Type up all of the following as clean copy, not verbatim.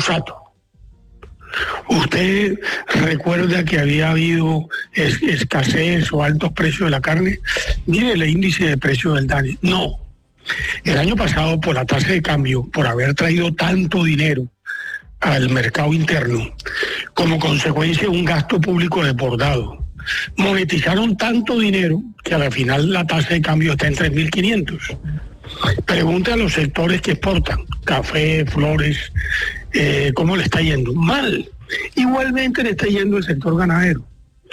glifosato. ¿Usted recuerda que había habido escasez o altos precios de la carne? Mire el índice de precios del DANE. No. El año pasado, por la tasa de cambio, por haber traído tanto dinero al mercado interno, como consecuencia de un gasto público desbordado, monetizaron tanto dinero que a la final la tasa de cambio está en 3.500. Pregunte a los sectores que exportan, café, flores, ¿cómo le está yendo? Mal. Igualmente le está yendo el sector ganadero.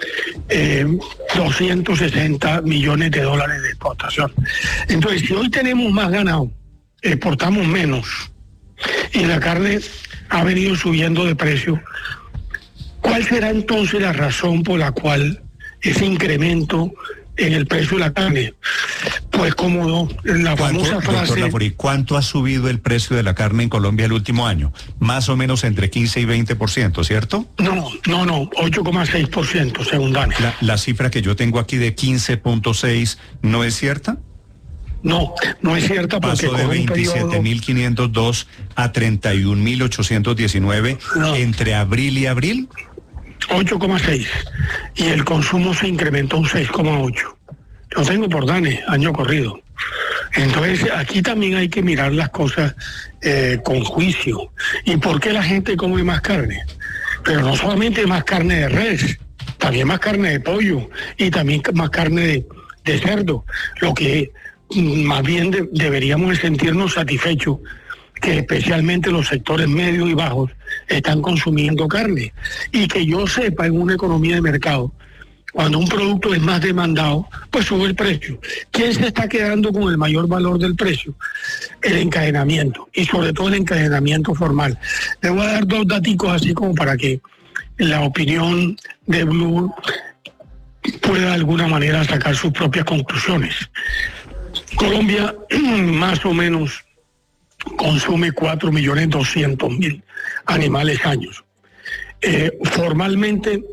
260 millones de dólares de exportación. Entonces, si hoy tenemos más ganado, exportamos menos, y la carne ha venido subiendo de precio, ¿cuál será entonces la razón por la cual ese incremento en el precio de la carne? Pues como la famosa frase... Doctor Laforí, ¿cuánto ha subido el precio de la carne en Colombia el último año? Más o menos entre 15 y 20%, ¿cierto? No, 8,6% según DANE. La cifra que yo tengo aquí de 15.6, ¿no es cierta? No es cierta porque... Pasó de 27.502 a 31.819 entre abril y abril. 8,6 y el consumo se incrementó un 6,8. Yo tengo por DANE, año corrido. Entonces aquí también hay que mirar las cosas con juicio. ¿Y por qué la gente come más carne? Pero no solamente más carne de res, también más carne de pollo y también más carne de cerdo. Lo que más bien deberíamos sentirnos satisfechos que especialmente los sectores medios y bajos están consumiendo carne. Y que yo sepa, en una economía de mercado, cuando un producto es más demandado, pues sube el precio. ¿Quién se está quedando con el mayor valor del precio? El encadenamiento, y sobre todo el encadenamiento formal. Le voy a dar 2 daticos así como para que la opinión de Blue pueda de alguna manera sacar sus propias conclusiones. Colombia más o menos consume 4.200.000 animales años. Formalmente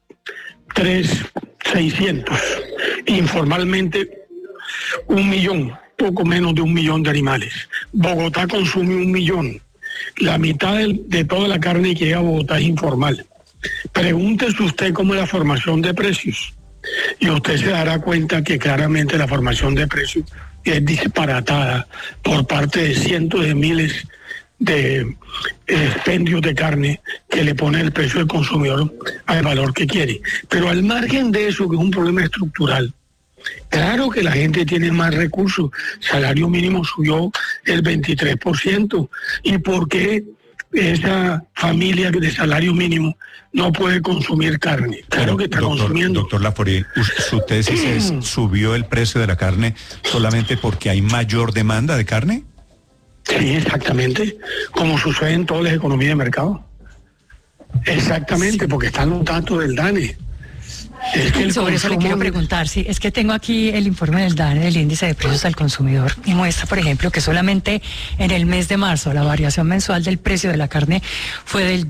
3.600.000, informalmente 1.000.000, poco menos de 1.000.000 de animales. Bogotá consume 1.000.000. La mitad de toda la carne que llega a Bogotá es informal. Pregúntese usted cómo es la formación de precios y usted se dará cuenta que claramente la formación de precios es disparatada por parte de cientos de miles de expendios de carne que le pone el precio del consumidor al valor que quiere. Pero al margen de eso, que es un problema estructural, claro que la gente tiene más recursos. Salario mínimo subió el 23%. ¿Y por qué esa familia de salario mínimo no puede consumir carne? Claro que está consumiendo. Doctor Laforí, su tesis es: ¿subió el precio de la carne solamente porque hay mayor demanda de carne? Sí, exactamente, como sucede en todas las economías de mercado. Exactamente, porque están los datos del DANE. Es que sobre eso le quiero preguntar, sí, es que tengo aquí el informe del DANE, del índice de precios al consumidor, y muestra, por ejemplo, que solamente en el mes de marzo la variación mensual del precio de la carne fue del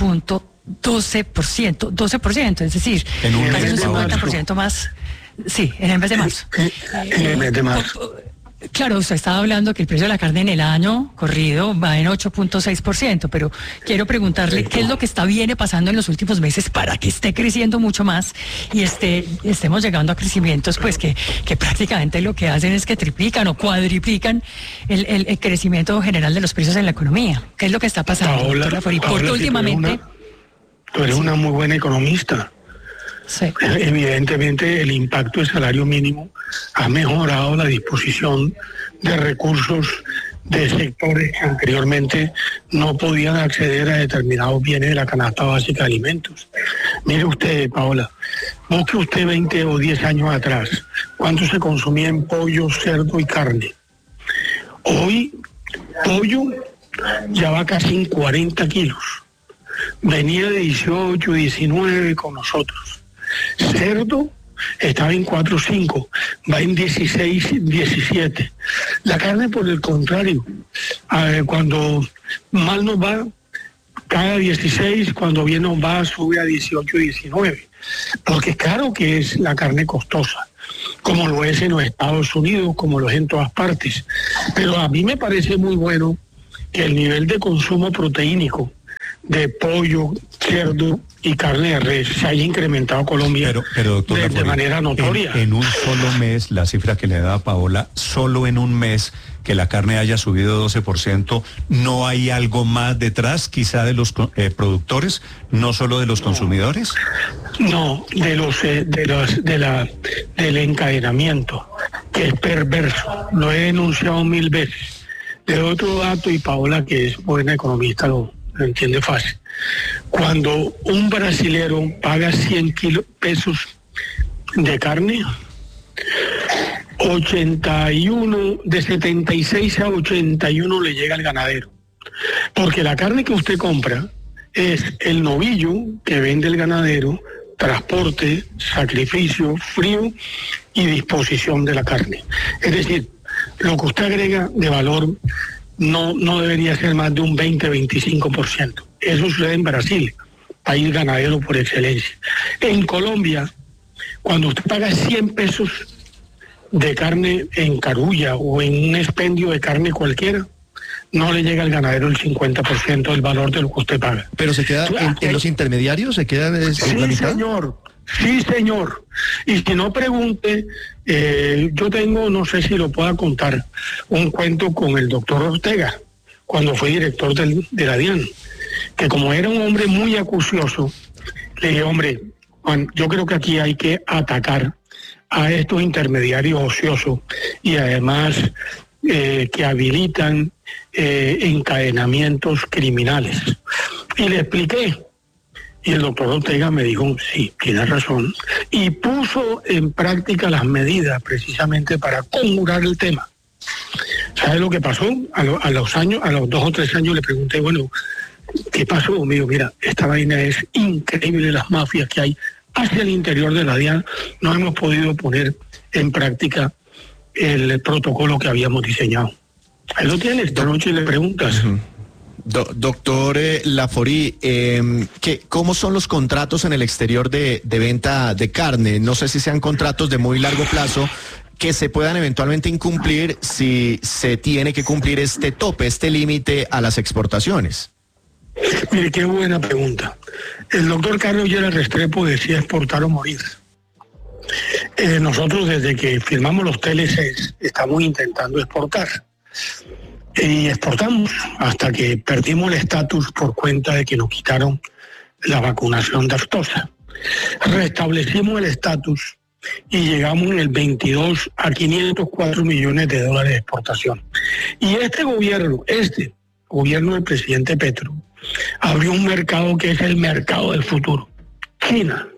12%, es decir, casi un 50% más. Sí, en el mes de marzo. En el mes de marzo. Claro, usted estaba hablando que el precio de la carne en el año corrido va en 8.6%, pero quiero preguntarle qué es lo que viene pasando en los últimos meses para que esté creciendo mucho más y estemos llegando a crecimientos pues que prácticamente lo que hacen es que triplican o cuadriplican el crecimiento general de los precios en la economía. ¿Qué es lo que está pasando, doctor Laforí? Porque últimamente... Tú eres una muy buena economista. Sí. Evidentemente el impacto del salario mínimo ha mejorado la disposición de recursos de sectores que anteriormente no podían acceder a determinados bienes de la canasta básica de alimentos. Mire usted, Paola, busque usted 20 o 10 años atrás, ¿cuánto se consumía en pollo, cerdo y carne? Hoy, pollo ya va casi en 40 kilos. Venía de 18, 19 con nosotros. Cerdo estaba en 4.5, va en 16, 17. La carne, por el contrario, cuando mal nos va, cae a 16, cuando bien nos va, sube a 18, 19. Porque claro que es la carne costosa, como lo es en los Estados Unidos, como lo es en todas partes. Pero a mí me parece muy bueno que el nivel de consumo proteínico de pollo, cerdo y carne de res se haya incrementado Colombia pero doctor, de manera notoria. En un solo mes, la cifra que le da Paola, solo en un mes que la carne haya subido 12%, ¿no hay algo más detrás quizá de los productores, no solo de los consumidores? No, del encadenamiento, que es perverso. Lo he denunciado 1000 veces. De otro dato, y Paola, que es buena economista, lo entiende fácil. Cuando un brasilero paga 100 pesos de carne, 81, de 76 a 81 le llega al ganadero. Porque la carne que usted compra es el novillo que vende el ganadero, transporte, sacrificio, frío y disposición de la carne. Es decir, lo que usted agrega de valor no debería ser más de un 20-25%. Eso sucede en Brasil, país ganadero por excelencia. En Colombia, cuando usted paga 100 pesos de carne en carulla o en un expendio de carne cualquiera, no le llega al ganadero el 50% del valor de lo que usted paga. ¿Pero se queda en los intermediarios? ¿Se queda en la mitad? Sí, señor. Y si no, pregunte, yo tengo, no sé si lo pueda contar, un cuento con el doctor Ortega, cuando fue director de la DIAN, que como era un hombre muy acucioso, le dije, hombre, Juan, yo creo que aquí hay que atacar a estos intermediarios ociosos y además que habilitan encadenamientos criminales. Y le expliqué. Y el doctor Ortega me dijo, sí, tiene razón, y puso en práctica las medidas precisamente para conjurar el tema. ¿Sabe lo que pasó? A los 2 o 3 años le pregunté, bueno, ¿qué pasó? Me dijo, mira, esta vaina es increíble, las mafias que hay hacia el interior de la DIAN, no hemos podido poner en práctica el protocolo que habíamos diseñado. Ahí lo tienes, esta noche le preguntas. Uh-huh. Doctor Laforí, ¿cómo son los contratos en el exterior de venta de carne? No sé si sean contratos de muy largo plazo que se puedan eventualmente incumplir si se tiene que cumplir este tope, este límite a las exportaciones. Mire, qué buena pregunta. El doctor Carlos Lleras Restrepo decía exportar o morir. Nosotros desde que firmamos los TLCs estamos intentando exportar. Y exportamos hasta que perdimos el estatus por cuenta de que nos quitaron la vacunación de aftosa. Restablecimos el estatus y llegamos en el 22 a 504 millones de dólares de exportación. Y este gobierno del presidente Petro, abrió un mercado que es el mercado del futuro. China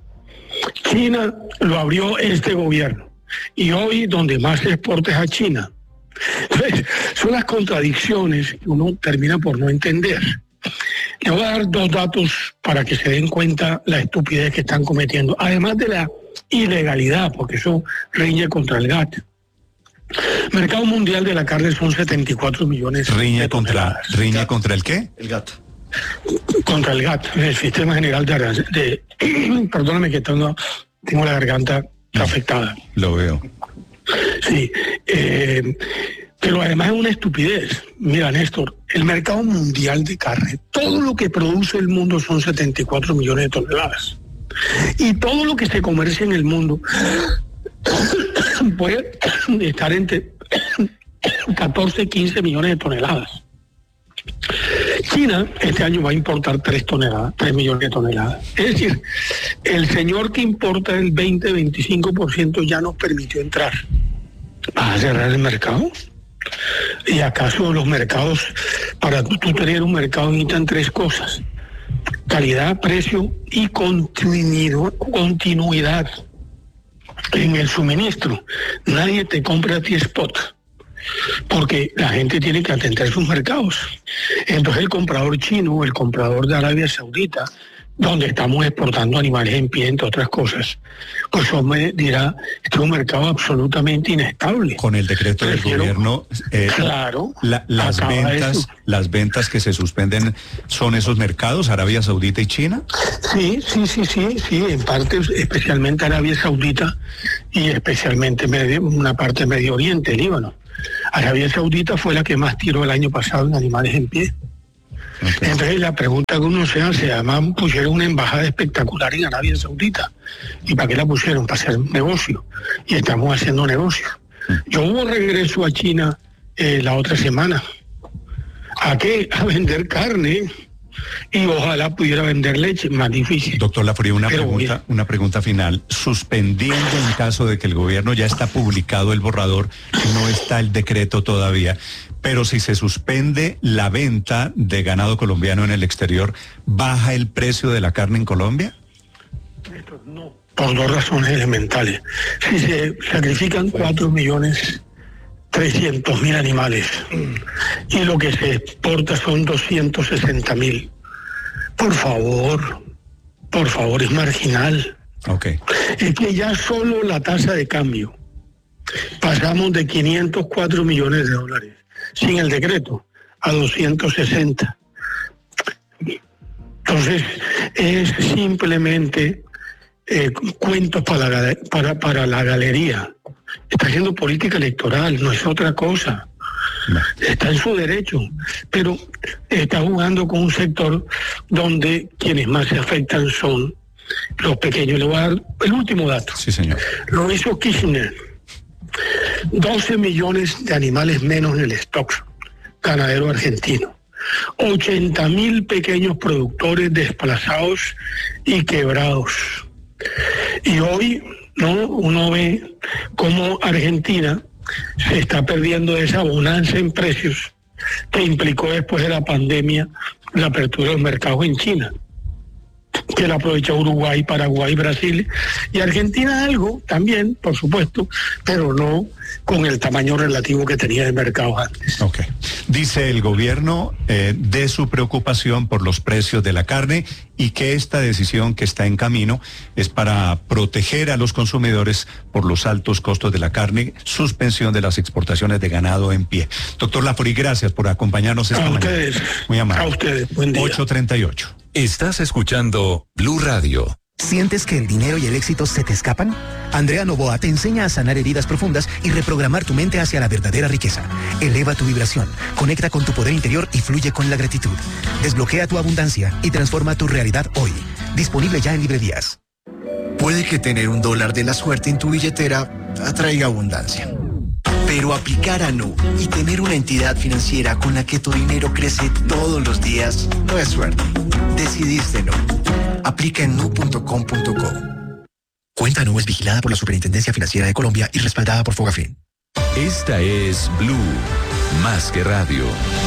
lo abrió este gobierno. Y hoy donde más se exporta es a China. Entonces, son las contradicciones que uno termina por no entender. Le voy a dar 2 datos para que se den cuenta la estupidez que están cometiendo, además de la ilegalidad, porque eso riñe contra el GATT. Mercado mundial de la carne son 74 millones. ¿Riñe contra el qué? El GATT. Contra el GATT, el Sistema General de perdóname que tengo la garganta afectada. Lo veo. Sí, pero además es una estupidez. Mira, Néstor, el mercado mundial de carne, todo lo que produce el mundo son 74 millones de toneladas. Y todo lo que se comercia en el mundo puede estar entre 14 y 15 millones de toneladas. China este año va a importar 3 millones de toneladas. Es decir, el señor que importa el 20-25% ya nos permitió entrar. ¿Vas a cerrar el mercado? ¿Y acaso los mercados, para tú tener un mercado necesitan 3 cosas? Calidad, precio y continuidad en el suministro. Nadie te compra a ti spot, porque la gente tiene que atender sus mercados. Entonces el comprador chino, el comprador de Arabia Saudita, donde estamos exportando animales en pie, entre otras cosas, pues eso me dirá, este es un mercado absolutamente inestable. Con el decreto del gobierno, claro, las ventas que se suspenden son esos mercados, Arabia Saudita y China. Sí, en parte, especialmente Arabia Saudita y especialmente una parte de Medio Oriente, Líbano. Arabia Saudita fue la que más tiró el año pasado en animales en pie. Okay. Entonces la pregunta que uno se hace, además pusieron una embajada espectacular en Arabia Saudita. ¿Y para qué la pusieron? Para hacer negocio. Y estamos haciendo negocio. Yo hubo regreso a China la otra semana. ¿A qué? A vender carne. Y ojalá pudiera vender leche, más difícil. Doctor Laforie, una pregunta final. Suspendiendo en caso de que el gobierno ya está publicado el borrador, no está el decreto todavía, pero si se suspende la venta de ganado colombiano en el exterior, ¿baja el precio de la carne en Colombia? No, por dos razones elementales. Si se sacrifican 4.300.000 animales y lo que se exporta son 260.000. Por favor, es marginal. Okay. Es que ya solo la tasa de cambio pasamos de 504 millones de dólares sin el decreto a 260. Entonces es simplemente cuentos para la galería. Está haciendo política electoral, no es otra cosa. No. Está en su derecho, pero está jugando con un sector donde quienes más se afectan son los pequeños. Le voy a dar el último dato. Sí, señor. Lo hizo Kirchner. 12 millones de animales menos en el stock ganadero argentino. 80.000 pequeños productores desplazados y quebrados. Y hoy, ¿no? Uno ve cómo Argentina se está perdiendo esa bonanza en precios que implicó después de la pandemia la apertura de los mercados en China, que la aprovechó Uruguay, Paraguay, Brasil y Argentina algo también, por supuesto, pero no con el tamaño relativo que tenía de mercados antes. Ok. Dice el gobierno de su preocupación por los precios de la carne y que esta decisión que está en camino es para proteger a los consumidores por los altos costos de la carne, suspensión de las exportaciones de ganado en pie. Doctor Laforie, gracias por acompañarnos esta mañana. Ustedes, muy amable. A ustedes, buen día. 8:38. Estás escuchando Blue Radio. ¿Sientes que el dinero y el éxito se te escapan? Andrea Novoa te enseña a sanar heridas profundas y reprogramar tu mente hacia la verdadera riqueza. Eleva tu vibración, conecta con tu poder interior y fluye con la gratitud. Desbloquea tu abundancia y transforma tu realidad hoy. Disponible ya en librerías. Puede que tener $1 de la suerte en tu billetera atraiga abundancia. Pero aplicar a Nu y tener una entidad financiera con la que tu dinero crece todos los días no es suerte. Decidiste Nu. Aplica en nu.com.co. Cuenta Nu es vigilada por la Superintendencia Financiera de Colombia y respaldada por Fogafín. Esta es Blue, más que radio.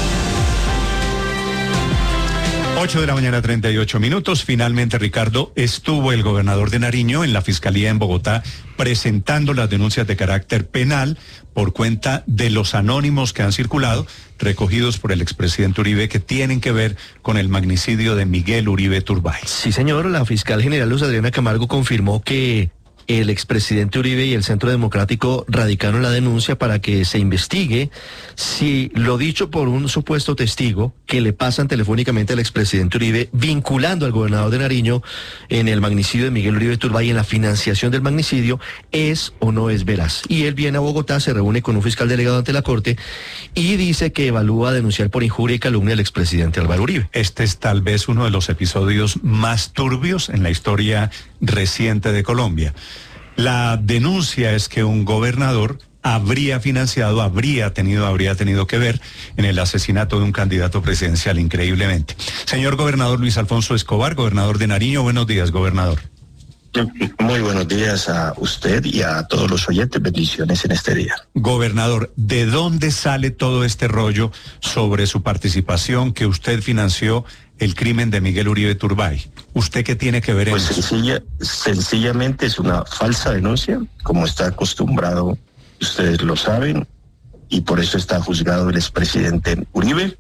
8:38 a.m. Finalmente, Ricardo, estuvo el gobernador de Nariño en la Fiscalía en Bogotá presentando las denuncias de carácter penal por cuenta de los anónimos que han circulado, recogidos por el expresidente Uribe, que tienen que ver con el magnicidio de Miguel Uribe Turbay. Sí, señor, la fiscal general Luz Adriana Camargo confirmó que el expresidente Uribe y el Centro Democrático radicaron la denuncia para que se investigue si lo dicho por un supuesto testigo que le pasan telefónicamente al expresidente Uribe, vinculando al gobernador de Nariño en el magnicidio de Miguel Uribe Turbay y en la financiación del magnicidio, es o no es veraz. Y él viene a Bogotá, se reúne con un fiscal delegado ante la Corte y dice que evalúa denunciar por injuria y calumnia al expresidente Álvaro Uribe. Este es tal vez uno de los episodios más turbios en la historia reciente de Colombia. La denuncia es que un gobernador habría financiado, habría tenido que ver en el asesinato de un candidato presidencial, increíblemente. Señor gobernador Luis Alfonso Escobar, gobernador de Nariño, buenos días, gobernador. Muy buenos días a usted y a todos los oyentes, bendiciones en este día. Gobernador, ¿de dónde sale todo este rollo sobre su participación, que usted financió el crimen de Miguel Uribe Turbay? ¿Usted qué tiene que ver en eso? Sencillamente es una falsa denuncia, como está acostumbrado, ustedes lo saben, y por eso está juzgado el expresidente Uribe.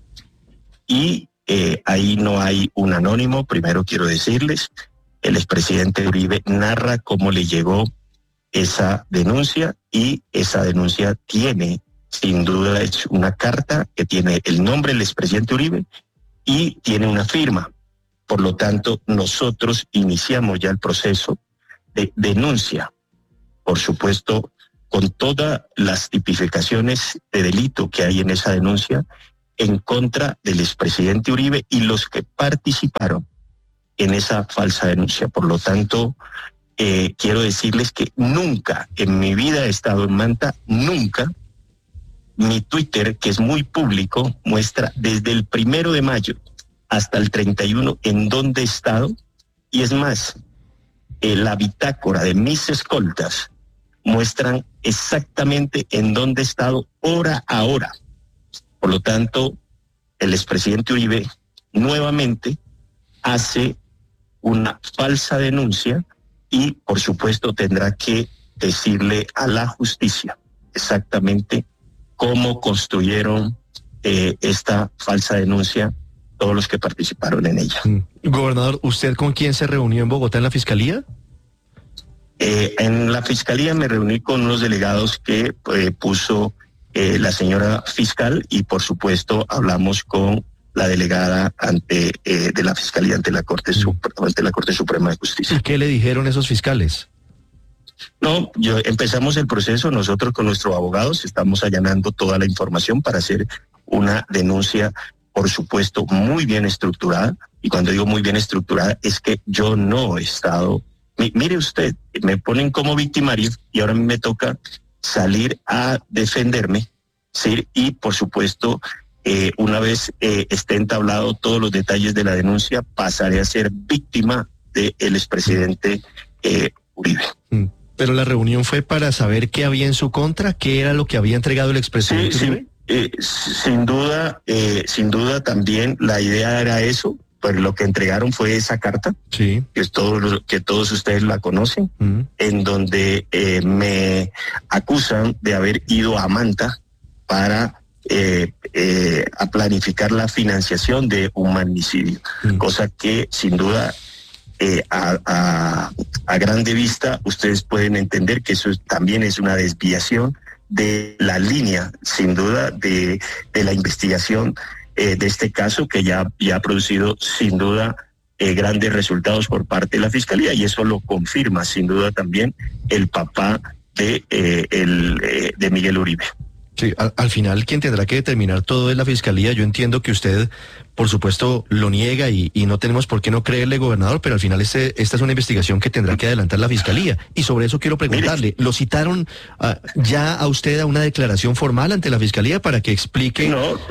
Y ahí no hay un anónimo, primero quiero decirles, el expresidente Uribe narra cómo le llegó esa denuncia, y esa denuncia tiene, sin duda, es una carta que tiene el nombre del expresidente Uribe y tiene una firma. Por lo tanto, nosotros iniciamos ya el proceso de denuncia, por supuesto, con todas las tipificaciones de delito que hay en esa denuncia, en contra del expresidente Uribe y los que participaron en esa falsa denuncia. Por lo tanto, quiero decirles que nunca en mi vida he estado en Manta, nunca. Mi Twitter, que es muy público, muestra desde el 1 de mayo hasta el 31 en dónde he estado, y es más, la bitácora de mis escoltas muestran exactamente en dónde he estado hora a hora. Por lo tanto, el expresidente Uribe nuevamente hace una falsa denuncia y, por supuesto, tendrá que decirle a la justicia exactamente cómo construyeron esta falsa denuncia todos los que participaron en ella. Gobernador, ¿usted con quién se reunió en Bogotá en la Fiscalía? En la Fiscalía me reuní con unos delegados que puso la señora fiscal y, por supuesto, hablamos con la delegada de la Fiscalía ante la Corte Suprema de Justicia. ¿Y qué le dijeron esos fiscales? No, empezamos el proceso, nosotros con nuestros abogados estamos allanando toda la información para hacer una denuncia, por supuesto, muy bien estructurada, y cuando digo muy bien estructurada es que yo no he estado, mire usted, me ponen como victimario y ahora a mí me toca salir a defenderme, ¿sí? Y por supuesto, una vez esté entablado todos los detalles de la denuncia, pasaré a ser víctima del expresidente Uribe. Pero la reunión fue para saber qué había en su contra, qué era lo que había entregado el expresidente Uribe. Sin duda también la idea era eso, pues lo que entregaron fue esa carta, sí, que todos ustedes la conocen, en donde me acusan de haber ido a Manta para a planificar la financiación de un magnicidio, cosa que sin duda a grande vista ustedes pueden entender que eso también es una desviación de la línea, sin duda, de la investigación de este caso, que ya ha producido sin duda grandes resultados por parte de la Fiscalía, y eso lo confirma sin duda también el papá de Miguel Uribe. Sí, al final quien tendrá que determinar todo es la Fiscalía. Yo entiendo que usted, por supuesto, lo niega y no tenemos por qué no creerle, gobernador, pero al final esta es una investigación que tendrá que adelantar la Fiscalía. Y sobre eso quiero preguntarle, ¿lo citaron ya a usted a una declaración formal ante la Fiscalía para que explique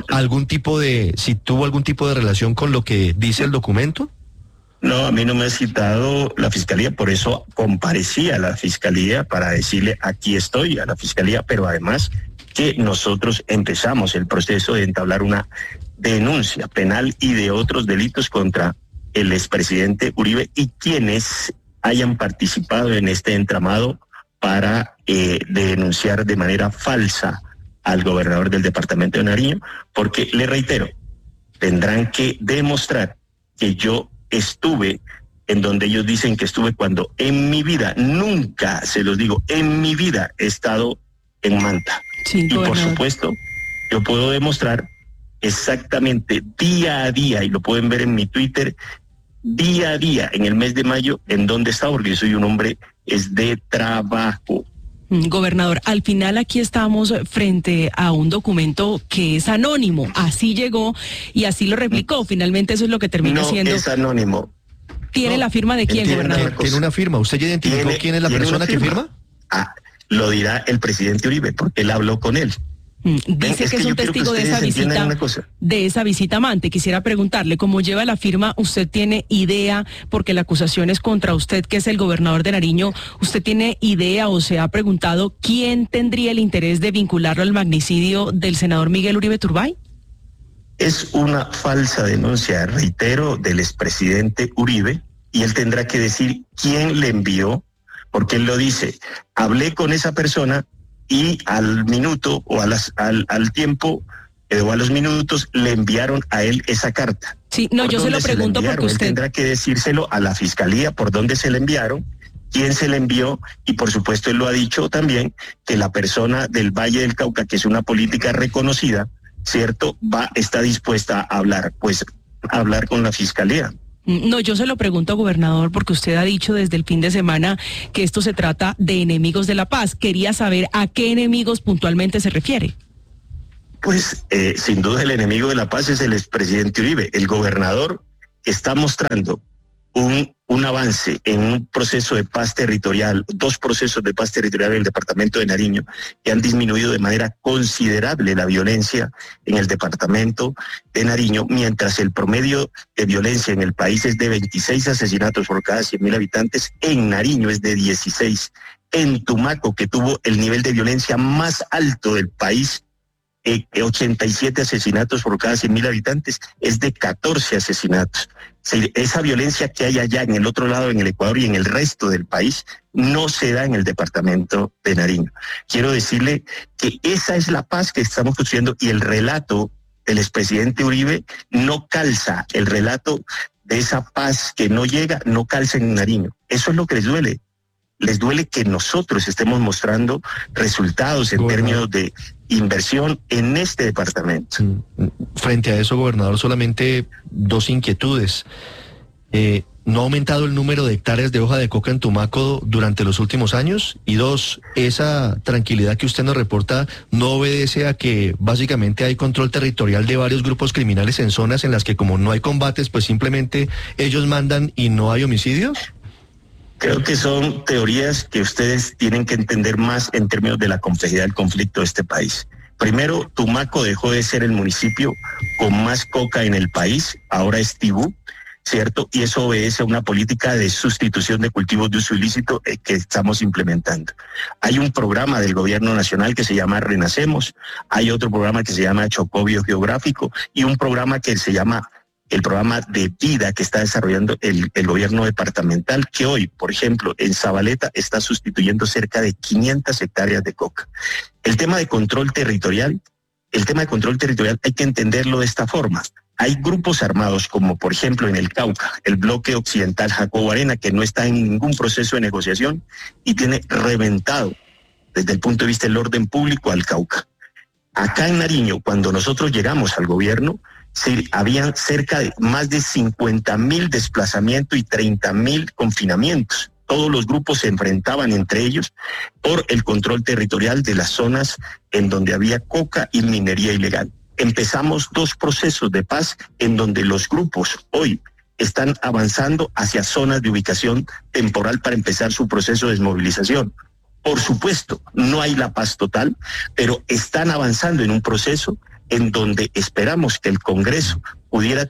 si tuvo algún tipo de relación con lo que dice el documento? No, a mí no me ha citado la Fiscalía, por eso comparecí a la Fiscalía para decirle aquí estoy a la Fiscalía, pero además que nosotros empezamos el proceso de entablar una denuncia penal y de otros delitos contra el expresidente Uribe y quienes hayan participado en este entramado para denunciar de manera falsa al gobernador del departamento de Nariño, porque le reitero, tendrán que demostrar que yo estuve en donde ellos dicen que estuve, cuando en mi vida, nunca, se los digo, en mi vida he estado en Manta. Sí, y por supuesto, yo puedo demostrar exactamente día a día, y lo pueden ver en mi Twitter, día a día, en el mes de mayo, en dónde está, porque yo soy un hombre de trabajo. Gobernador, al final aquí estamos frente a un documento que es anónimo, así llegó y así lo replicó, finalmente eso es lo que termina siendo. No es anónimo. ¿Tiene la firma de quién, gobernador? Tiene una firma, ¿usted ya identificó quién es la persona que firma? Lo dirá el presidente Uribe, porque él habló con él. Dice que es un testigo de esa visita amante. Quisiera preguntarle, ¿cómo lleva la firma? ¿Usted tiene idea, porque la acusación es contra usted, que es el gobernador de Nariño, usted tiene idea o se ha preguntado quién tendría el interés de vincularlo al magnicidio del senador Miguel Uribe Turbay? Es una falsa denuncia, reitero, del expresidente Uribe, y él tendrá que decir quién le envió, porque él lo dice, hablé con esa persona y al minuto o al tiempo o a los minutos le enviaron a él esa carta. Sí, no, yo se lo pregunto porque usted... Él tendrá que decírselo a la Fiscalía por dónde se le enviaron, quién se le envió, y por supuesto él lo ha dicho también, que la persona del Valle del Cauca, que es una política reconocida, ¿cierto?, está dispuesta a hablar con la Fiscalía. No, yo se lo pregunto, gobernador, porque usted ha dicho desde el fin de semana que esto se trata de enemigos de la paz. Quería saber a qué enemigos puntualmente se refiere. Pues sin duda el enemigo de la paz es el expresidente Uribe. El gobernador está mostrando un avance en un proceso de paz territorial, 2 procesos de paz territorial en el departamento de Nariño, que han disminuido de manera considerable la violencia en el departamento de Nariño, mientras el promedio de violencia en el país es de 26 asesinatos por cada 100.000 habitantes, en Nariño es de 16. En Tumaco, que tuvo el nivel de violencia más alto del país, 87 asesinatos por cada 100.000 habitantes, es de 14 asesinatos. Esa violencia que hay allá en el otro lado, en el Ecuador y en el resto del país, no se da en el departamento de Nariño. Quiero decirle que esa es la paz que estamos construyendo, y el relato del expresidente Uribe no calza, el relato de esa paz que no llega, no calza en Nariño. Eso es lo que les duele. Les duele que nosotros estemos mostrando resultados en términos de inversión en este departamento. Frente a eso, gobernador, solamente 2 inquietudes. ¿No ha aumentado el número de hectáreas de hoja de coca en Tumaco durante los últimos años? Y 2, esa tranquilidad que usted nos reporta no obedece a que básicamente hay control territorial de varios grupos criminales en zonas en las que, como no hay combates, pues simplemente ellos mandan y no hay homicidios. Creo que son teorías que ustedes tienen que entender más en términos de la complejidad del conflicto de este país. Primero, Tumaco dejó de ser el municipio con más coca en el país, ahora es Tibú, ¿cierto? Y eso obedece a una política de sustitución de cultivos de uso ilícito que estamos implementando. Hay un programa del gobierno nacional que se llama Renacemos, hay otro programa que se llama Chocobio Geográfico y un programa que se llama el programa de vida que está desarrollando el gobierno departamental, que hoy, por ejemplo, en Zabaleta está sustituyendo cerca de 500 hectáreas de coca. El tema de control territorial hay que entenderlo de esta forma. Hay grupos armados como, por ejemplo, en el Cauca, el bloque occidental Jacobo Arena, que no está en ningún proceso de negociación y tiene reventado desde el punto de vista del orden público al Cauca. Acá en Nariño, cuando nosotros llegamos al gobierno, habían cerca de más de 50.000 desplazamientos y 30.000 confinamientos. Todos los grupos se enfrentaban entre ellos por el control territorial de las zonas en donde había coca y minería ilegal. Empezamos 2 procesos de paz en donde los grupos hoy están avanzando hacia zonas de ubicación temporal para empezar su proceso de desmovilización. Por supuesto, no hay la paz total, pero están avanzando en un proceso en donde esperamos que el Congreso pudiera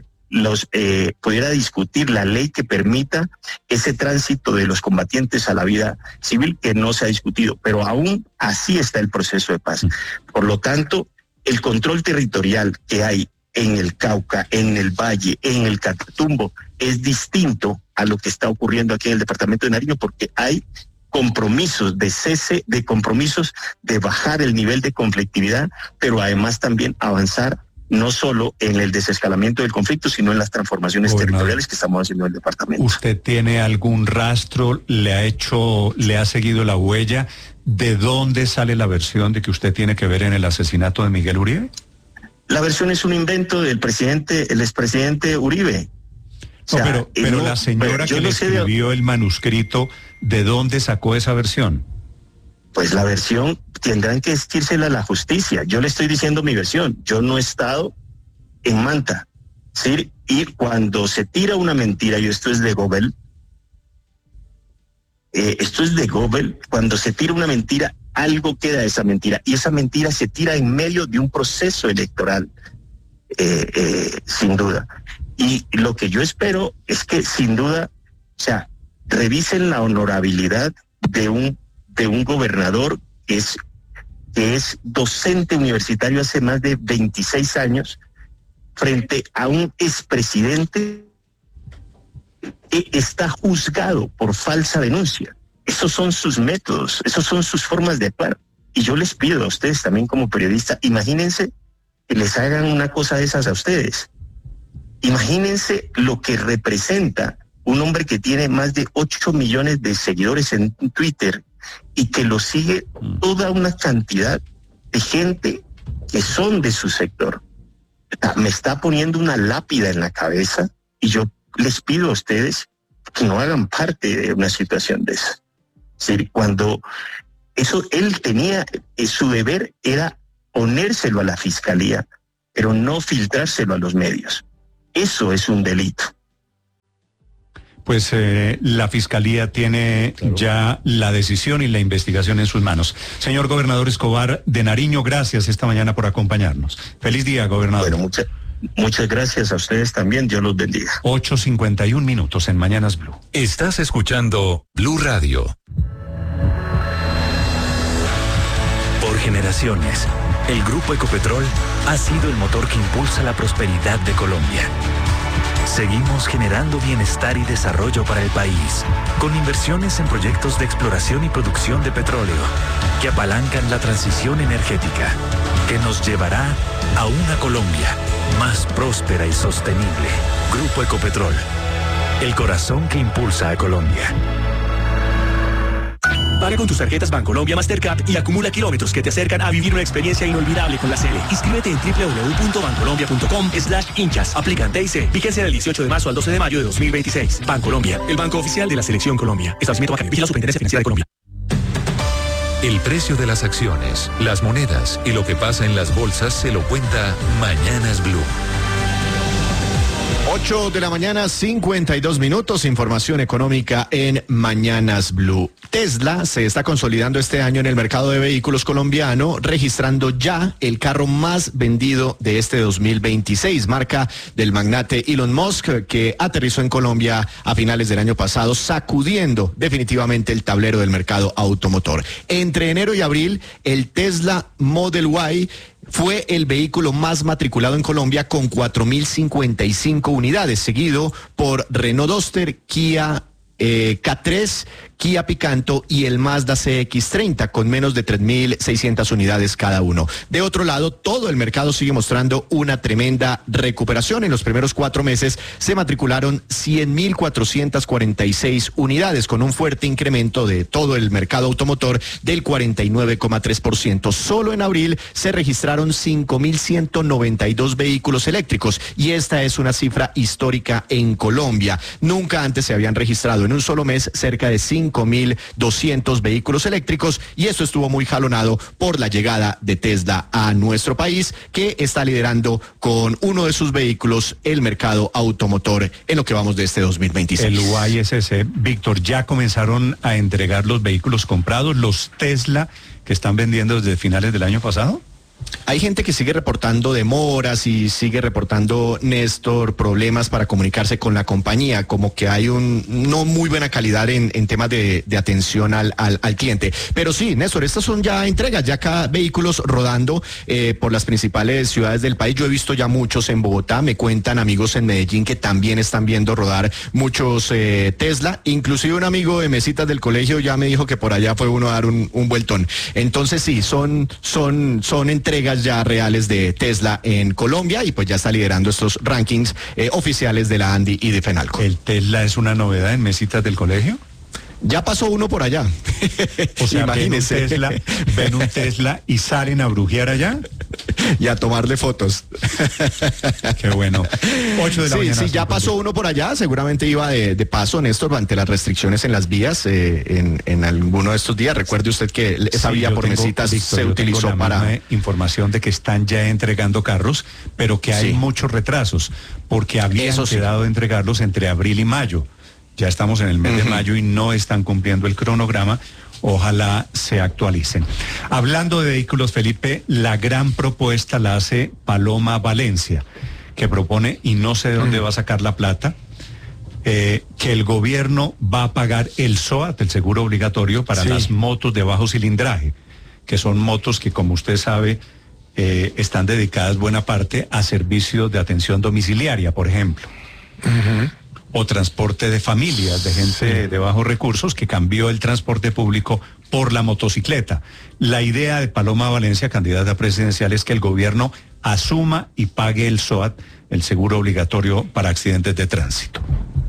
discutir la ley que permita ese tránsito de los combatientes a la vida civil, que no se ha discutido, pero aún así está el proceso de paz. Por lo tanto, el control territorial que hay en el Cauca, en el Valle, en el Catatumbo, es distinto a lo que está ocurriendo aquí en el departamento de Nariño, porque hay compromisos de cese, de compromisos de bajar el nivel de conflictividad, pero además también avanzar no solo en el desescalamiento del conflicto, sino en las transformaciones territoriales que estamos haciendo en el departamento. ¿Usted tiene algún rastro, le ha seguido la huella? ¿De dónde sale la versión de que usted tiene que ver en el asesinato de Miguel Uribe? La versión es un invento del el expresidente Uribe. O sea, pero la señora que le escribió el manuscrito, ¿de dónde sacó esa versión? Pues la versión tendrán que decírsela a la justicia. Yo le estoy diciendo mi versión. Yo no he estado en Manta, ¿sí? Y cuando se tira una mentira, y esto es de Gobel, cuando se tira una mentira, algo queda de esa mentira. Y esa mentira se tira en medio de un proceso electoral, sin duda. Y lo que yo espero es que, sin duda, o sea, revisen la honorabilidad de un gobernador que es docente universitario hace más de 26 años, frente a un expresidente que está juzgado por falsa denuncia. Esos son sus métodos, esos son sus formas de actuar. Y yo les pido a ustedes también como periodistas, imagínense que les hagan una cosa de esas a ustedes. Imagínense lo que representa un hombre que tiene más de 8 millones de seguidores en Twitter y que lo sigue toda una cantidad de gente que son de su sector. Me está poniendo una lápida en la cabeza y yo les pido a ustedes que no hagan parte de una situación de esa. Sí, cuando eso él tenía, su deber era ponérselo a la fiscalía, pero no filtrárselo a los medios. Eso es un delito. Pues la Fiscalía tiene ya la decisión y la investigación en sus manos. Señor Gobernador Escobar de Nariño, gracias esta mañana por acompañarnos. Feliz día, gobernador. Bueno, muchas gracias a ustedes también. Dios los bendiga. 8:51 minutos en Mañanas Blue. Estás escuchando Blue Radio. Por generaciones, el Grupo Ecopetrol ha sido el motor que impulsa la prosperidad de Colombia. Seguimos generando bienestar y desarrollo para el país, con inversiones en proyectos de exploración y producción de petróleo, que apalancan la transición energética, que nos llevará a una Colombia más próspera y sostenible. Grupo Ecopetrol, el corazón que impulsa a Colombia. Paga con tus tarjetas Bancolombia Mastercard y acumula kilómetros que te acercan a vivir una experiencia inolvidable con la Cele. Inscríbete en www.bancolombia.com/hinchas. Aplican TIC. Vigencia del 18 de marzo al 12 de mayo de 2026. Bancolombia, el banco oficial de la Selección Colombia. Establecimiento bancario. Vigila la Superintendencia Financiera de Colombia. El precio de las acciones, las monedas y lo que pasa en las bolsas se lo cuenta Mañanas Blue. 8 de la mañana, 52 minutos, información económica en Mañanas Blue. Tesla se está consolidando este año en el mercado de vehículos colombiano, registrando ya el carro más vendido de este 2026, marca del magnate Elon Musk, que aterrizó en Colombia a finales del año pasado, sacudiendo definitivamente el tablero del mercado automotor. Entre enero y abril, el Tesla Model Y fue el vehículo más matriculado en Colombia con 4.055 unidades, seguido por Renault Duster, Kia K3, Kia Picanto y el Mazda CX-30 con menos de 3.600 unidades cada uno. De otro lado, todo el mercado sigue mostrando una tremenda recuperación. En los primeros 4 meses se matricularon 100.446 unidades con un fuerte incremento de todo el mercado automotor del 49,3%. Solo en abril se registraron 5.192 vehículos eléctricos y esta es una cifra histórica en Colombia. Nunca antes se habían registrado en un solo mes cerca de 5.200 vehículos eléctricos y esto estuvo muy jalonado por la llegada de Tesla a nuestro país, que está liderando con uno de sus vehículos el mercado automotor en lo que vamos de este 2026. El YSC, Víctor, ya comenzaron a entregar los vehículos comprados, los Tesla que están vendiendo desde finales del año pasado. Hay gente que sigue reportando demoras y sigue reportando, Néstor, problemas para comunicarse con la compañía, como que hay no muy buena calidad en temas de atención al cliente. Pero sí, Néstor, estas son ya entregas, ya cada vehículos rodando por las principales ciudades del país. Yo he visto ya muchos en Bogotá, me cuentan amigos en Medellín que también están viendo rodar muchos Tesla. Inclusive un amigo de mesitas del colegio ya me dijo que por allá fue uno a dar un vueltón. Entonces sí, son entregas ya reales de Tesla en Colombia y pues ya está liderando estos rankings oficiales de la ANDI y de Fenalco. ¿El Tesla es una novedad en mesitas del colegio? Ya pasó uno por allá. O sea, imagínense. Ven un Tesla y salen a brujear allá. Y a tomarle fotos. Qué bueno. 8 de la mañana. Sí, ya pasó uno por allá. Seguramente iba de paso, Néstor, ante las restricciones en las vías en alguno de estos días. Recuerde usted que esa vía por mesitas, Víctor, se utilizó para información de que están ya entregando carros, pero que hay muchos retrasos, porque habían quedado de entregarlos entre abril y mayo. Ya estamos en el mes de mayo y no están cumpliendo el cronograma. Ojalá se actualicen. Hablando de vehículos, Felipe, la gran propuesta la hace Paloma Valencia, que propone, y no sé de dónde va a sacar la plata, que el gobierno va a pagar el SOAT, el seguro obligatorio, para las motos de bajo cilindraje, que son motos que, como usted sabe, están dedicadas buena parte a servicios de atención domiciliaria, por ejemplo. O transporte de familias, de gente de bajos recursos, que cambió el transporte público por la motocicleta. La idea de Paloma Valencia, candidata presidencial, es que el gobierno asuma y pague el SOAT, el seguro obligatorio para accidentes de tránsito.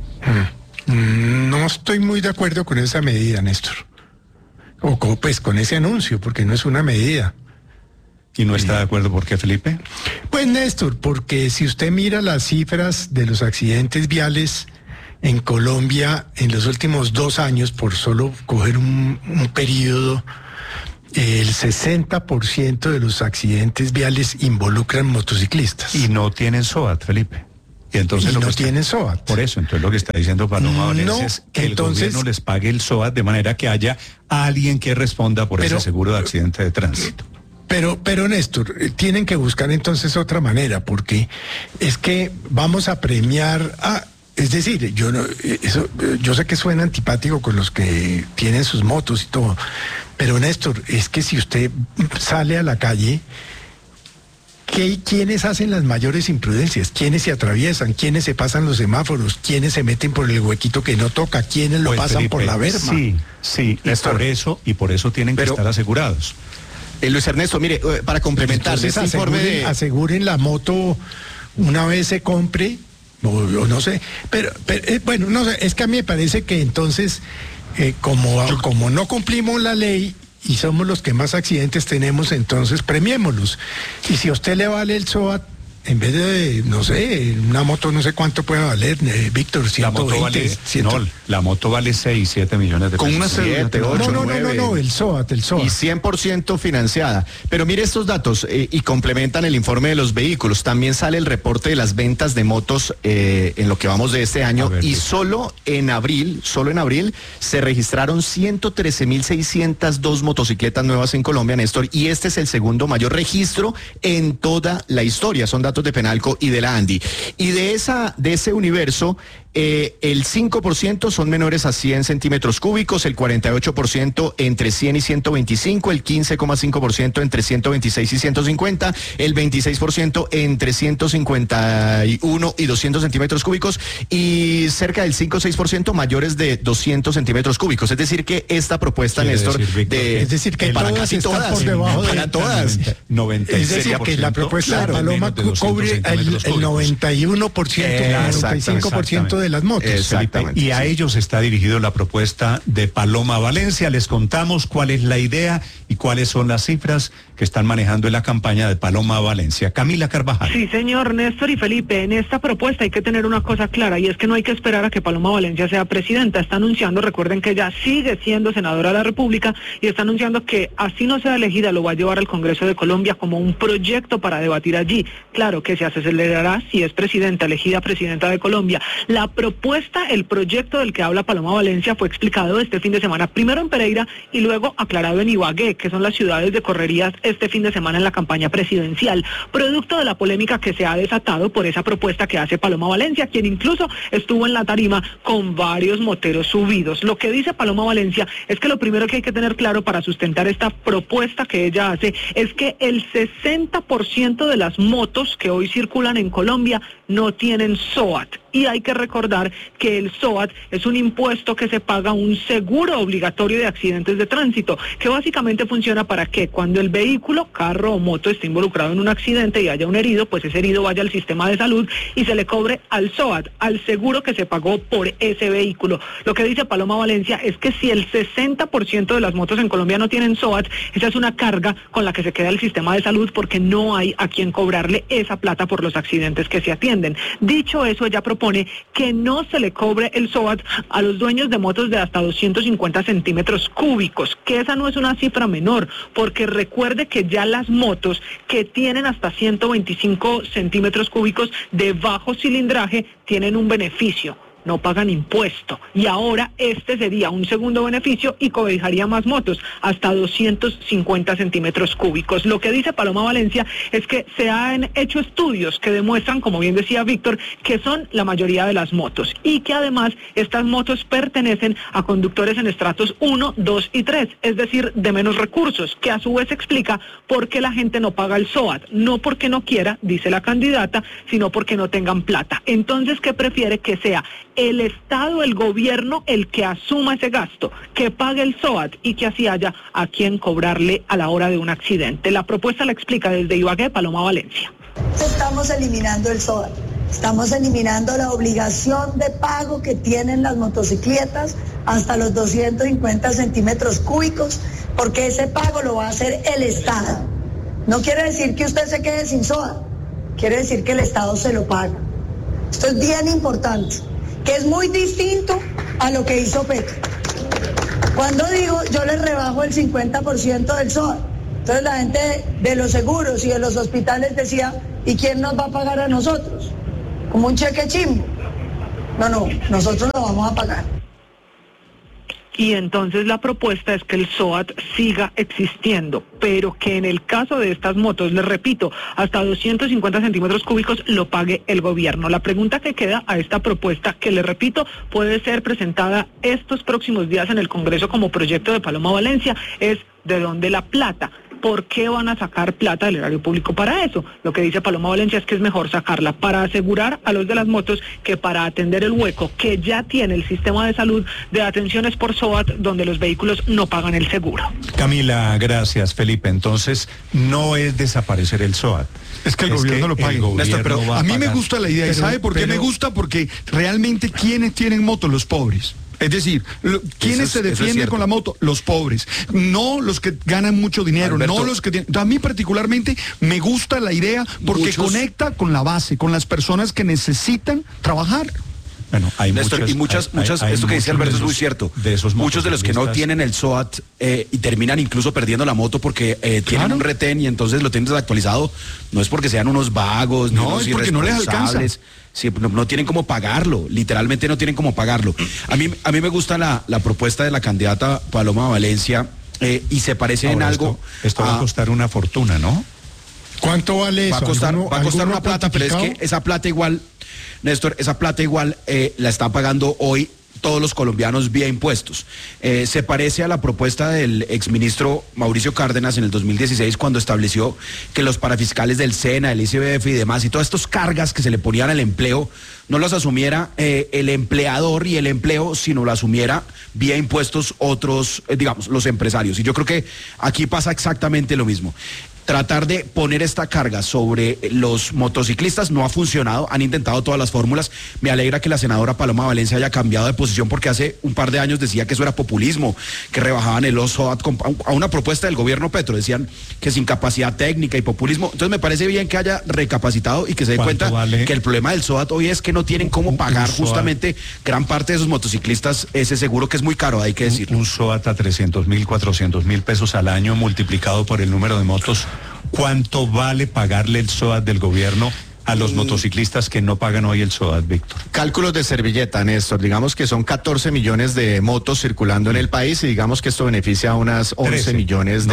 No estoy muy de acuerdo con esa medida, Néstor. O pues con ese anuncio, porque no es una medida. ¿Y no está de acuerdo por qué, Felipe? Pues, Néstor, porque si usted mira las cifras de los accidentes viales en Colombia en los últimos 2 años, por solo coger un periodo, el 60% de los accidentes viales involucran motociclistas. Y no tienen SOAT, Felipe. Y entonces no tienen SOAT. Por eso, entonces lo que está diciendo Paloma Valencia es que el gobierno les pague el SOAT de manera que haya alguien que responda por ese seguro de accidente de tránsito. Pero Néstor, tienen que buscar entonces otra manera, porque es que vamos a premiar es decir, yo sé que suena antipático con los que tienen sus motos y todo, pero Néstor, es que si usted sale a la calle, ¿quiénes hacen las mayores imprudencias? ¿Quiénes se atraviesan? ¿Quiénes se pasan los semáforos? ¿Quiénes se meten por el huequito que no toca? ¿Quiénes lo pasan Felipe, por la verma? Sí, y por eso tienen que estar asegurados. Luis Ernesto, mire, para complementar, aseguren la moto una vez se compre, o no sé, pero bueno, no sé, es que a mí me parece que entonces, como no cumplimos la ley, y somos los que más accidentes tenemos, entonces premiémoslos. Y si a usted le vale el SOAT, en vez de, no sé, una moto no sé cuánto puede valer, Víctor, 120. La moto vale 6, 7 millones de pesos. Con una 7, 8, no, el SOAT. Y 100% financiada. Pero mire estos datos y complementan el informe de los vehículos. También sale el reporte de las ventas de motos en lo que vamos de este año. Y solo en abril se registraron 113.602 motocicletas nuevas en Colombia, Néstor. Y este es el segundo mayor registro en toda la historia. Son datos de Penalco y de la ANDI. Y de ese universo, el 5% son menores a 100 centímetros cúbicos, el 48% entre 100 y 125, el 15,5% entre 126 y 150, el 26% entre 151 y 200 centímetros cúbicos y cerca del 5 o 6% mayores de 200 centímetros cúbicos. Es decir que esta propuesta, Néstor, es decir que para casi todas, por debajo para todas. 96%. Es decir que la propuesta de Paloma cubre el 91%, el 95% de las motos. Exactamente. Y a ellos está dirigido la propuesta de Paloma Valencia. Les contamos cuál es la idea y cuáles son las cifras que están manejando en la campaña de Paloma Valencia. Camila Carvajal. Sí, señor Néstor y Felipe, en esta propuesta hay que tener una cosa clara, y es que no hay que esperar a que Paloma Valencia sea presidenta. Está anunciando, recuerden que ella sigue siendo senadora de la República, y está anunciando que así no sea elegida, lo va a llevar al Congreso de Colombia como un proyecto para debatir allí. Claro que se acelerará si es presidenta, elegida presidenta de Colombia. La propuesta, el proyecto del que habla Paloma Valencia fue explicado este fin de semana, primero en Pereira y luego aclarado en Ibagué, que son las ciudades de correrías este fin de semana en la campaña presidencial, producto de la polémica que se ha desatado por esa propuesta que hace Paloma Valencia, quien incluso estuvo en la tarima con varios moteros subidos. Lo que dice Paloma Valencia es que lo primero que hay que tener claro para sustentar esta propuesta que ella hace es que el 60% de las motos que hoy circulan en Colombia no tienen SOAT. Y hay que recordar que el SOAT es un impuesto que se paga, un seguro obligatorio de accidentes de tránsito, que básicamente funciona para que cuando el vehículo, carro o moto esté involucrado en un accidente y haya un herido, pues ese herido vaya al sistema de salud y se le cobre al SOAT, al seguro que se pagó por ese vehículo. Lo que dice Paloma Valencia es que si el 60% de las motos en Colombia no tienen SOAT, esa es una carga con la que se queda el sistema de salud porque no hay a quien cobrarle esa plata por los accidentes que se atienden. Dicho eso, ella propone que no se le cobre el SOAT a los dueños de motos de hasta 250 centímetros cúbicos, que esa no es una cifra menor, porque recuerde que ya las motos que tienen hasta 125 centímetros cúbicos de bajo cilindraje tienen un beneficio. No pagan impuesto, y ahora este sería un segundo beneficio y cobijaría más motos, hasta 250 centímetros cúbicos. Lo que dice Paloma Valencia es que se han hecho estudios que demuestran, como bien decía Víctor, que son la mayoría de las motos, y que además estas motos pertenecen a conductores en estratos 1, 2 y 3, es decir, de menos recursos, que a su vez explica por qué la gente no paga el SOAT, no porque no quiera, dice la candidata, sino porque no tengan plata. Entonces, ¿qué prefiere? Que sea el Estado, el gobierno, el que asuma ese gasto, que pague el SOAT y que así haya a quien cobrarle a la hora de un accidente. La propuesta la explica desde Ibagué Paloma Valencia. Estamos eliminando el SOAT, estamos eliminando la obligación de pago que tienen las motocicletas hasta los 250 centímetros cúbicos, porque ese pago lo va a hacer el Estado. No quiere decir que usted se quede sin SOAT, quiere decir que el Estado se lo paga. Esto es bien importante, que es muy distinto a lo que hizo Petro. Cuando digo, yo les rebajo el 50% del SOAT. Entonces la gente de los seguros y de los hospitales decía, ¿y quién nos va a pagar a nosotros? Como un cheque chimbo. No, nosotros lo vamos a pagar. Y entonces la propuesta es que el SOAT siga existiendo, pero que en el caso de estas motos, les repito, hasta 250 centímetros cúbicos lo pague el gobierno. La pregunta que queda a esta propuesta, que les repito, puede ser presentada estos próximos días en el Congreso como proyecto de Paloma Valencia, es ¿de dónde la plata? ¿Por qué van a sacar plata del erario público para eso? Lo que dice Paloma Valencia es que es mejor sacarla para asegurar a los de las motos que para atender el hueco que ya tiene el sistema de salud de atenciones por SOAT, donde los vehículos no pagan el seguro. Camila, gracias, Felipe. Entonces, no es desaparecer el SOAT. Es que el gobierno lo pague. Néstor, pero a mí me gusta la idea. ¿Y sabe por qué me gusta? Porque realmente, ¿quiénes tienen motos? Los pobres. Es decir, ¿quiénes se defienden con la moto? Los pobres, no los que ganan mucho dinero, Alberto, no los que tienen... A mí particularmente me gusta la idea porque conecta con la base, con las personas que necesitan trabajar. Bueno, hay Néstor, muchas, esto que dice Alberto es muy cierto. Muchos de los que no tienen el SOAT y terminan incluso perdiendo la moto porque tienen un retén y entonces lo tienen desactualizado, no es porque sean unos vagos, no, es porque no les alcanza. Sí, no tienen cómo pagarlo, literalmente no tienen cómo pagarlo. A mí me gusta la propuesta de la candidata Paloma Valencia y se parece en algo. Esto va a costar una fortuna, ¿no? ¿Cuánto vale eso? Va a costar una plata, pero es que esa plata igual, Néstor, la están pagando hoy todos los colombianos vía impuestos. Se parece a la propuesta del exministro Mauricio Cárdenas en el 2016 cuando estableció que los parafiscales del SENA, el ICBF y demás, y todas estas cargas que se le ponían al empleo, no las asumiera el empleador y el empleo, sino lo asumiera vía impuestos otros, digamos, los empresarios. Y yo creo que aquí pasa exactamente lo mismo. Tratar de poner esta carga sobre los motociclistas no ha funcionado, han intentado todas las fórmulas. Me alegra que la senadora Paloma Valencia haya cambiado de posición porque hace un par de años decía que eso era populismo, que rebajaban el SOAT a una propuesta del gobierno Petro, decían que sin capacidad técnica y populismo. Entonces me parece bien que haya recapacitado y que se dé cuenta que el problema del SOAT hoy es que no tienen cómo pagar justamente gran parte de esos motociclistas ese seguro que es muy caro, hay que decirlo. Un SOAT a 300.000, 400.000 pesos al año multiplicado por el número de motos. ¿Cuánto vale pagarle el SOAT del gobierno a los motociclistas que no pagan hoy el SOAT, Víctor? Cálculos de servilleta, Néstor. Digamos que son 14 millones de motos circulando en el país y digamos que esto beneficia a unas 11 13. Millones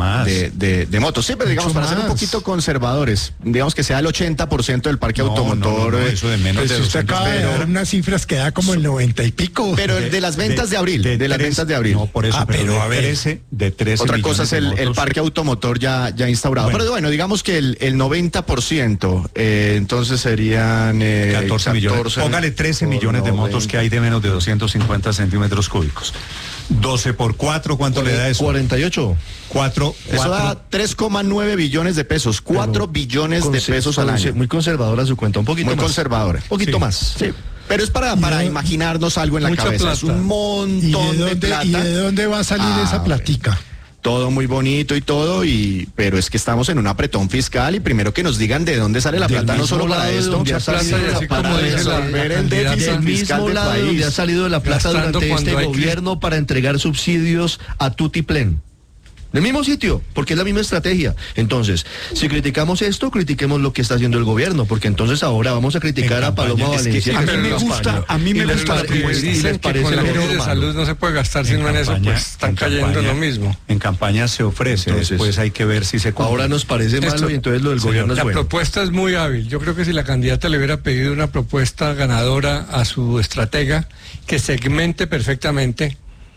de motos. Sí, pero digamos, para ser un poquito conservadores, digamos que sea el 80% del parque automotor. Eso de menos pues de usted acaba de dar unas cifras que da como el 90 y pico. Pero de las ventas de abril, de las ventas de abril. No, por eso, pero a ver, 13 otra cosa es el parque automotor ya instaurado. Bueno. Pero bueno, digamos que el 90%, entonces serían 14 millones. Póngale 13 millones de motos que hay de menos de 250 centímetros cúbicos. 12 por 4, ¿cuánto le da eso? 48. 4. Eso da 3,9 billones de pesos. 4 billones de pesos al año. Muy conservadora su cuenta, un poquito muy más. Muy conservadora. Un poquito más. Sí. Pero es para imaginarnos algo en la cabeza. Plata. Es un montón de plata. ¿Y de dónde va a salir esa platica? Todo muy bonito y todo, pero es que estamos en un apretón fiscal y primero que nos digan de dónde sale la plata, no solo para esto, para resolver el déficit fiscal del país. Donde ha salido de la plata durante este gobierno para entregar subsidios a tutiplén. Del mismo sitio, porque es la misma estrategia. Entonces, si criticamos esto, critiquemos lo que está haciendo el gobierno, porque entonces ahora vamos a criticar a Paloma Valencia. A mí me gusta la propuesta. Dicen que con la ley de salud no se puede gastar sino en eso, pues están cayendo en lo mismo. En campaña se ofrece, entonces, después hay que ver si se cumple. Ahora nos parece malo y entonces lo del gobierno es bueno. La propuesta es muy hábil. Yo creo que si la candidata le hubiera pedido una propuesta ganadora a su estratega, que segmente perfectamente,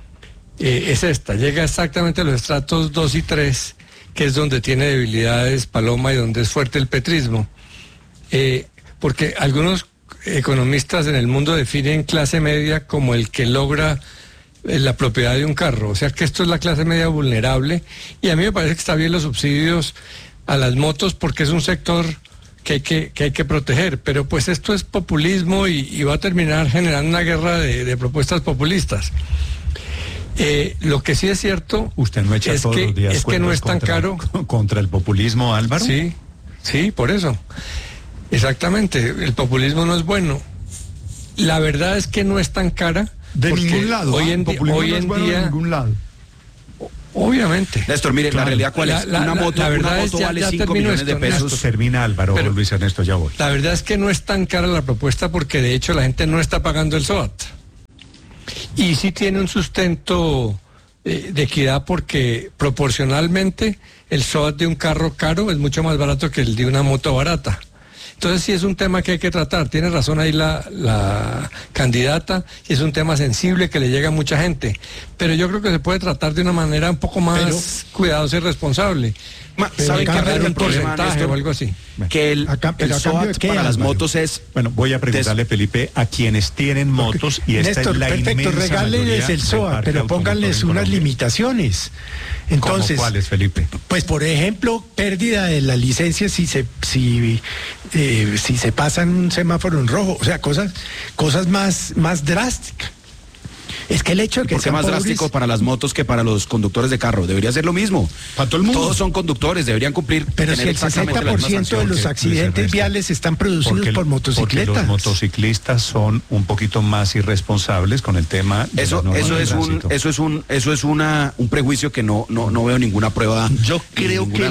es esta, llega exactamente a los estratos 2 y 3, que es donde tiene debilidades Paloma y donde es fuerte el petrismo. Porque algunos economistas en el mundo definen clase media como el que logra la propiedad de un carro, o sea que esto es la clase media vulnerable, y a mí me parece que está bien los subsidios a las motos porque es un sector que hay que proteger, pero pues esto es populismo y va a terminar generando una guerra de propuestas populistas. Lo que sí es cierto, usted no echa todos los días es que no es tan caro contra el populismo, Álvaro. Sí, por eso. Exactamente, el populismo no es bueno. La verdad es que no es tan cara De ningún lado. Hoy en día, de ningún lado. Obviamente. Néstor, mire, la realidad cuál es. Una moto vale 5 millones de pesos. Esto termina, Álvaro, Luis Ernesto, ya voy. La verdad es que no es tan cara la propuesta porque de hecho la gente no está pagando el SOAT. Y sí tiene un sustento de equidad porque proporcionalmente el SOAT de un carro caro es mucho más barato que el de una moto barata. Entonces sí es un tema que hay que tratar, tiene razón ahí la candidata, y es un tema sensible que le llega a mucha gente, pero yo creo que se puede tratar de una manera un poco más cuidadosa y responsable. ¿Saben qué es un porcentaje o algo así? Que el SOAT para las motos es... Bueno, voy a preguntarle, Felipe, a quienes tienen motos, y esta Néstor, es la perfecto, inmensa regálenles el SOAT, pero pónganles unas limitaciones. Entonces, ¿cuáles, Felipe? Pues, por ejemplo, pérdida de la licencia si se pasan un semáforo en rojo, o sea, cosas más drásticas. Es que el hecho de que sea más drástico para las motos que para los conductores de carro, debería ser lo mismo. Para todo el mundo. Todos son conductores, deberían cumplir. Pero si el 60% de los accidentes viales están producidos por motocicletas. Porque los motociclistas son un poquito más irresponsables con el tema. Eso es un prejuicio que no veo ninguna prueba. Yo creo que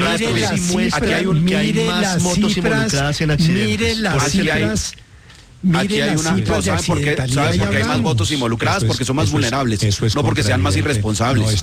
aquí hay más motos involucradas en accidentes. Mire las cifras. Aquí hay una cosa, ¿saben por qué? ¿Saben por qué hay más motos involucradas? Porque son más vulnerables, no porque sean más irresponsables.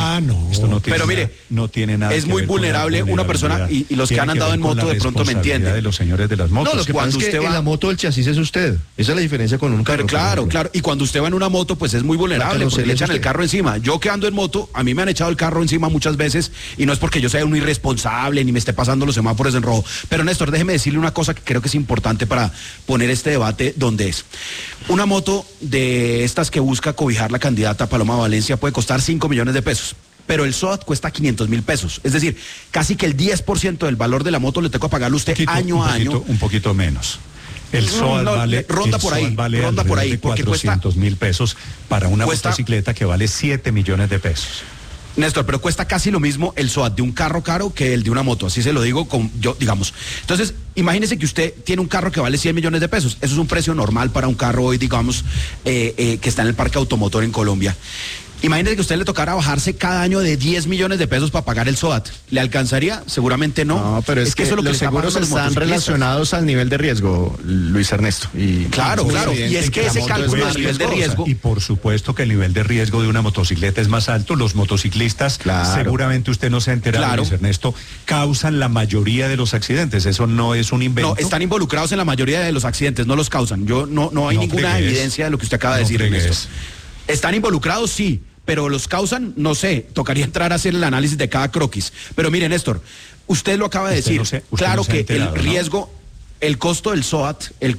Pero mire, no tiene nada. Es muy vulnerable una persona, y los que han andado en moto de pronto me entienden. De los señores de las motos. No, lo que pasa es que en la moto el chasis es usted. Esa es la diferencia con un carro. Claro. Y cuando usted va en una moto, pues es muy vulnerable, porque le echan el carro encima. Yo que ando en moto, a mí me han echado el carro encima muchas veces, y no es porque yo sea un irresponsable ni me esté pasando los semáforos en rojo. Pero Néstor, déjeme decirle una cosa que creo que es importante para poner este debate donde es. Una moto de estas que busca cobijar la candidata Paloma Valencia puede costar 5 millones de pesos, pero el SOAT cuesta 500.000 pesos. Es decir, casi que el 10% del valor de la moto le toca pagarlo usted año a año. Un poquito menos. El SOAT ronda por ahí, porque 400.000 pesos para una motocicleta que vale 7 millones de pesos. Néstor, pero cuesta casi lo mismo el SOAT de un carro caro que el de una moto, así se lo digo, digamos. Entonces, imagínese que usted tiene un carro que vale 100 millones de pesos. Eso es un precio normal para un carro hoy, digamos, que está en el parque automotor en Colombia. Imagínese que a usted le tocara bajarse cada año de 10 millones de pesos para pagar el SOAT. ¿Le alcanzaría? Seguramente no. No, pero es que eso es lo que los seguros están relacionados al nivel de riesgo, Luis Ernesto. Claro. Y es que ese cálculo del nivel de riesgo. Y por supuesto que el nivel de riesgo de una motocicleta es más alto. Los motociclistas, seguramente usted no se ha enterado, Luis Ernesto, causan la mayoría de los accidentes. Eso no es un invento. No, están involucrados en la mayoría de los accidentes, no los causan. No hay ninguna evidencia de lo que usted acaba de decir, Ernesto. ¿Están involucrados? Sí, pero los causan, no sé, tocaría entrar a hacer el análisis de cada croquis. Pero mire, Néstor, usted lo acaba de decir, claro que el riesgo, el costo del SOAT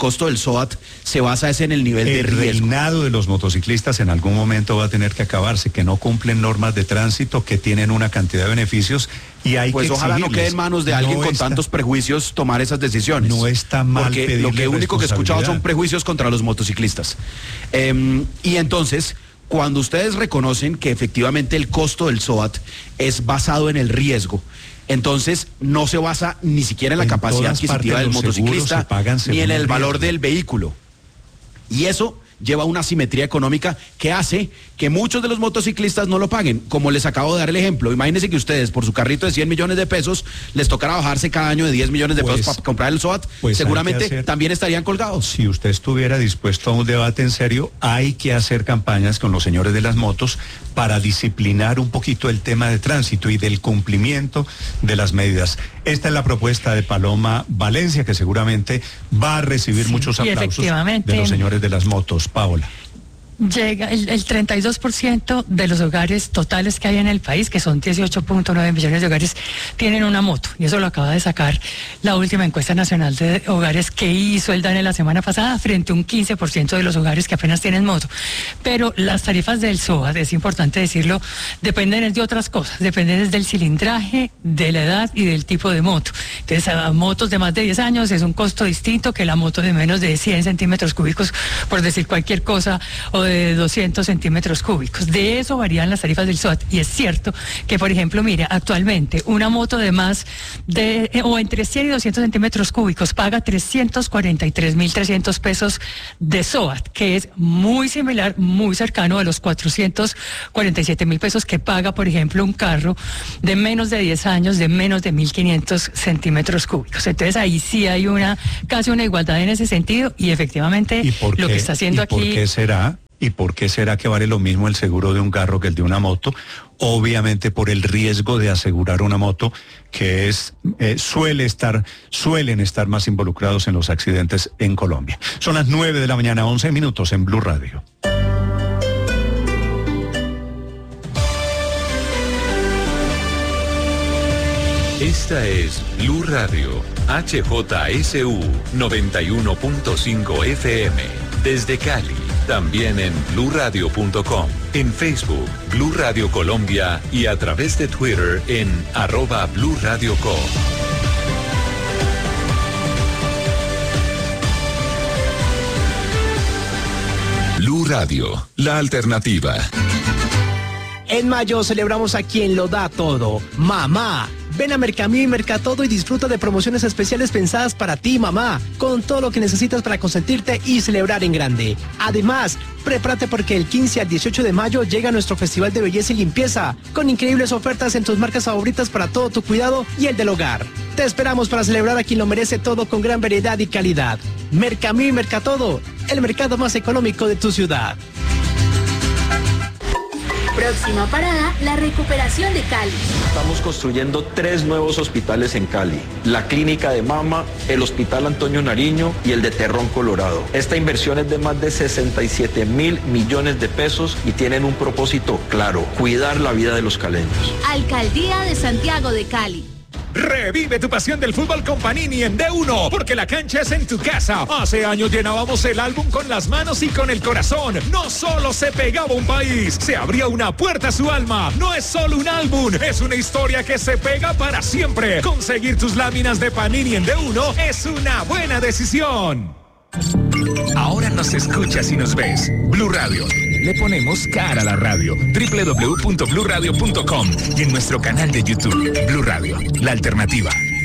se basa en el nivel de riesgo. El reinado de los motociclistas en algún momento va a tener que acabarse, que no cumplen normas de tránsito, que tienen una cantidad de beneficios y hay que ojalá no quede en manos de alguien con tantos prejuicios tomar esas decisiones. No está mal, porque lo que único que he escuchado son prejuicios contra los motociclistas. Y entonces, cuando ustedes reconocen que efectivamente el costo del SOAT es basado en el riesgo, entonces no se basa ni siquiera en la capacidad adquisitiva del motociclista ni en el valor del vehículo. Y eso lleva a una asimetría económica que hace que muchos de los motociclistas no lo paguen. Como les acabo de dar el ejemplo, imagínense que ustedes por su carrito de 100 millones de pesos les tocará bajarse cada año de 10 millones de pesos para comprar el SOAT, seguramente también estarían colgados. Si usted estuviera dispuesto a un debate en serio, hay que hacer campañas con los señores de las motos para disciplinar un poquito el tema de tránsito y del cumplimiento de las medidas. Esta es la propuesta de Paloma Valencia, que seguramente va a recibir muchos aplausos de los señores de las motos. Paola. Llega el 32% de los hogares totales que hay en el país, que son 18.9 millones de hogares, tienen una moto, y eso lo acaba de sacar la última encuesta nacional de hogares que hizo el DANE la semana pasada, frente a un 15% de los hogares que apenas tienen moto. Pero las tarifas del SOAT, es importante decirlo, dependen de otras cosas, dependen del cilindraje, de la edad y del tipo de moto. Entonces, a motos de más de 10 años es un costo distinto que la moto de menos de 100 centímetros cúbicos, por decir cualquier cosa, o de 200 centímetros cúbicos. De eso varían las tarifas del SOAT. Y es cierto que, por ejemplo, mire, actualmente una moto de más de, o entre 100 y 200 centímetros cúbicos paga 343.300 pesos de SOAT, que es muy similar, muy cercano a los 447.000 pesos que paga, por ejemplo, un carro de menos de 10 años, de menos de 1.500 centímetros cúbicos. Entonces ahí sí hay casi una igualdad en ese sentido, y efectivamente lo que está haciendo aquí... ¿Y por qué será que vale lo mismo el seguro de un carro que el de una moto? Obviamente por el riesgo de asegurar una moto, que suelen estar más involucrados en los accidentes en Colombia. Son las 9 de la mañana, 11 minutos en Blue Radio. Esta es Blue Radio, HJSU 91.5 FM, desde Cali. También en bluradio.com, en Facebook, Blue Radio Colombia y a través de Twitter en @BlueRadioCo. Blue Radio, la alternativa. En mayo celebramos a quien lo da todo, mamá. Ven a Mercamí y Mercatodo y disfruta de promociones especiales pensadas para ti, mamá, con todo lo que necesitas para consentirte y celebrar en grande. Además, prepárate porque el 15 al 18 de mayo llega nuestro Festival de Belleza y Limpieza, con increíbles ofertas en tus marcas favoritas para todo tu cuidado y el del hogar. Te esperamos para celebrar a quien lo merece todo con gran variedad y calidad. Mercamí y Mercatodo, el mercado más económico de tu ciudad. Próxima parada, la recuperación de Cali. Estamos construyendo 3 nuevos hospitales en Cali. La Clínica de Mama, el Hospital Antonio Nariño y el de Terrón Colorado. Esta inversión es de más de 67.000 millones de pesos y tienen un propósito claro: cuidar la vida de los caleños. Alcaldía de Santiago de Cali. Revive tu pasión del fútbol con Panini en D1, porque la cancha es en tu casa. Hace años llenábamos el álbum con las manos y con el corazón. No solo se pegaba un país, se abría una puerta a su alma. No es solo un álbum, es una historia que se pega para siempre. Conseguir tus láminas de Panini en D1 es una buena decisión. Ahora nos escuchas y nos ves. Blue Radio. Le ponemos cara a la radio. www.bluradio.com y en nuestro canal de YouTube. Blue Radio, la alternativa.